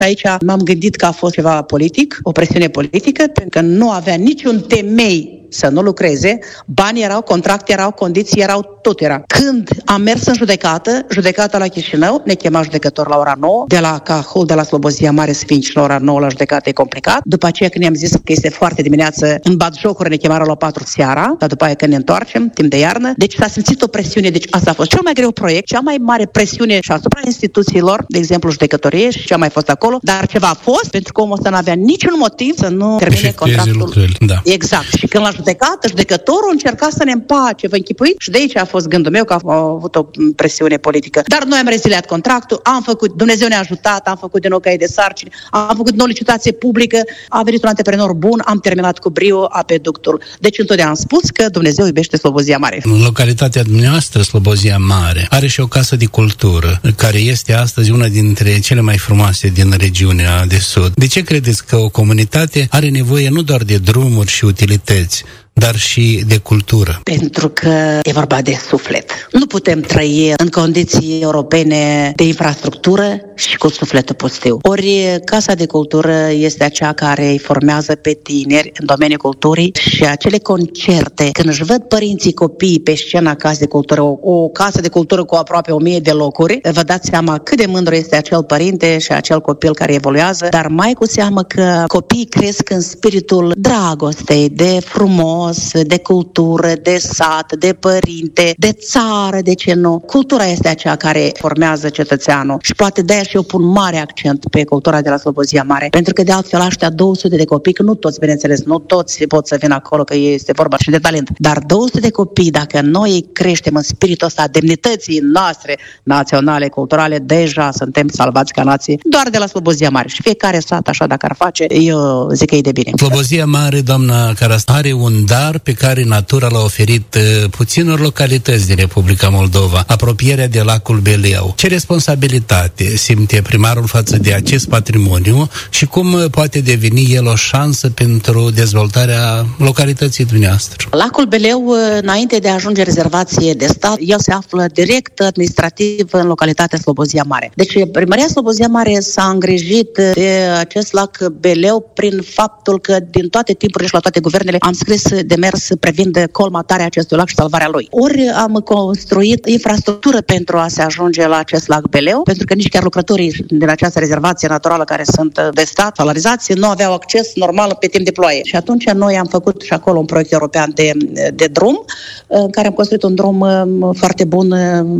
Aici m-am gândit că a fost ceva politic, o presiune politică, pentru că nu avea niciun temei să nu lucreze, banii erau, contracte erau, condiții erau, tot era. Când am mers în judecata la Chișinău, ne chema judecător la ora 9, de la Cahul, de la Slobozia Mare să fim și la ora 9 la judecată, e complicat. După aceea când ne-am zis că este foarte dimineață, în batjocuri ne chemarea la 4 seara, dar după aia când ne întoarcem, timp de iarnă. Deci s-a simțit o presiune, deci asta a fost cel mai greu proiect, cea mai mare presiune și asupra instituțiilor, de exemplu judecătorie și ce a mai fost acolo, dar ceva a fost, pentru că omul ăsta n-avea niciun motiv să nu termine contractul. Da. Exact. Și când la judecătorul încerca să ne împace, vă închipuiți? Și de aici a fost gândul meu că a avut o presiune politică. Dar noi am reziliat contractul, am făcut, Dumnezeu ne-a ajutat, am făcut din nou cai de sarcini, am făcut o licitație publică, a venit un antreprenor bun, am terminat cu brio apeductul. Deci întotdeauna am spus că Dumnezeu iubește Slobozia Mare. În localitatea dumneavoastră, Slobozia Mare, are și o casă de cultură, care este astăzi una dintre cele mai frumoase din regiunea de sud. De ce credeți că o comunitate are nevoie nu doar de drumuri și utilități, dar și de cultură? Pentru că e vorba de suflet. Nu putem trăi în condiții europene de infrastructură și cu sufletul pustiu. Ori Casa de Cultură este aceea care îi formează pe tineri în domeniul culturii și acele concerte, când își văd părinții copiii pe scena Casei de Cultură, o casă de cultură cu aproape 1000 de locuri, vă dați seama cât de mândru este acel părinte și acel copil care evoluează, dar mai cu seamă că copiii cresc în spiritul dragostei, de frumos, de cultură, de sat, de părinte, de țară, de ce nu? Cultura este aceea care formează cetățeanul și poate de-aia și eu pun mare accent pe cultura de la Slobozia Mare, pentru că de altfel aștia 200 de copii, că nu toți, bineînțeles, nu toți pot să vină acolo, că este vorba și de talent, dar 200 de copii, dacă noi îi creștem în spiritul ăsta a demnității noastre naționale, culturale, deja suntem salvați ca nație doar de la Slobozia Mare și fiecare sat așa dacă ar face, eu zic că e de bine. Slobozia Mare, doamna Caras, are un dar pe care natura l-a oferit puținor localități din Republica Moldova, apropierea de lacul Beleu. Ce responsabilitate simte primarul față de acest patrimoniu și cum poate deveni el o șansă pentru dezvoltarea localității dumneavoastră? Lacul Beleu, înainte de a ajunge rezervație de stat, el se află direct administrativ în localitatea Slobozia Mare. Deci primăria Slobozia Mare s-a îngrijit de acest lac Beleu prin faptul că din toate timpurile și la toate guvernele am scris demers privind colmatarea acestui lac și salvarea lui. Ori am construit infrastructură pentru a se ajunge la acest lac Beleu, pentru că nici chiar lucrătorii din această rezervație naturală care sunt de stat, salarizați, nu aveau acces normal pe timp de ploaie. Și atunci noi am făcut și acolo un proiect european de drum, în care am construit un drum foarte bun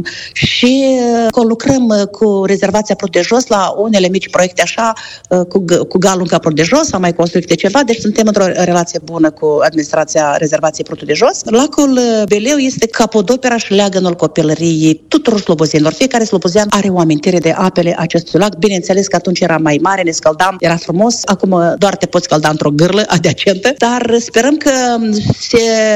și lucrăm cu rezervația Prut-de-Jos la unele mici proiecte așa, cu Galunca Prut-de-Jos, am mai construit câte ceva, deci suntem într-o relație bună cu administrația rezervației Prut-de-Jos. Lacul Beleu este capodopera și leagănul copilăriei tuturor slobozienilor. Fiecare slobozian are o amintire de apele acestui lac. Bineînțeles că atunci era mai mare, ne scăldam, era frumos. Acum doar te poți scălda într-o gârlă adiacentă, dar sperăm că se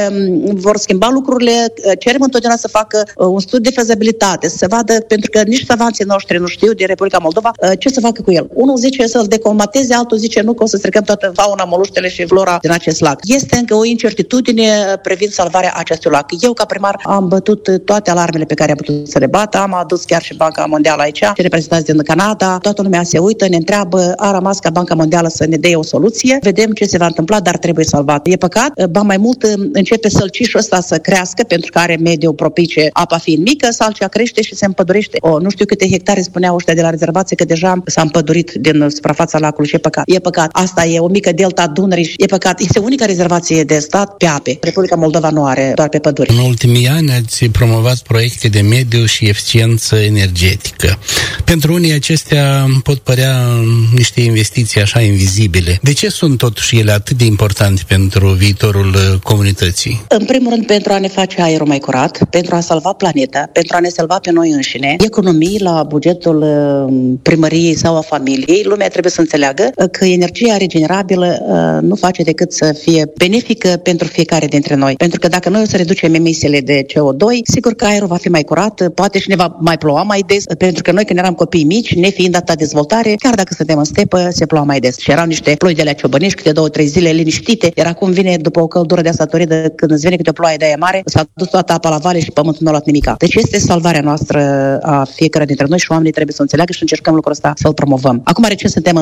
vor schimba lucrurile. Cerem întotdeauna să facă un studiu de fezabilitate, să vadă, pentru că nici savanții noștri nu știu din Republica Moldova ce să facă cu el. Unul zice să-l decolmateze, altul zice nu, că o să stricăm toată fauna, moluștele și flora din acest lac. Este încă o incertitudine privind salvarea acestui lac. Eu, ca primar, am bătut toate alarmele pe care am putut să le bat. Am adus chiar și Banca Mondială aici, și reprezentanți din Canada. Toată lumea se uită, ne întreabă, a rămas ca Banca Mondială să ne dea o soluție. Vedem ce se va întâmpla, dar trebuie salvat. E păcat, ba mai mult începe sălcișul ăsta să crească, pentru că are mediu propice, apa fiind mică, salcea crește și se împădurește. Nu știu câte hectare spuneau ăștia de la rezervație, că deja s-a împădurit din suprafața lacului și e păcat. E păcat. Asta e o mică delta a Dunării. E păcat. Este unica rezervație de stat pe ape. Republica Moldova nu are, doar pe păduri. În ultimii ani ați promovat proiecte de mediu și eficiență energetică. Pentru unii acestea pot părea niște investiții așa invizibile. De ce sunt totuși ele atât de importante pentru viitorul comunității? În primul rând, pentru a ne face aerul mai curat, pentru a salva planeta, pentru a ne salva pe noi înșine, economii la bugetul primăriei sau a familiei. Lumea trebuie să înțeleagă că energia regenerabilă nu face decât să fie benefică pentru fiecare dintre noi. Pentru că dacă noi o să reducem emisiile de CO2, sigur că aerul va fi mai curat, poate și ne va mai ploua mai des, pentru că noi când eram copii mici, nefiind atâta dezvoltare, chiar dacă suntem în stepă, se ploua mai des. Și erau niște ploi de la ciobănești, câte 2-3 zile liniștite. Era cum vine după o căldură de asta toridă, când îți vine câte o ploaie de aia mare, s-a dus toată apa la vale și pământul nu a luat nimica. Deci este salvarea noastră a fiecare dintre noi și oamenii trebuie să înțeleagă și încercăm lucrul ăsta să-l promovăm. Acum recent suntem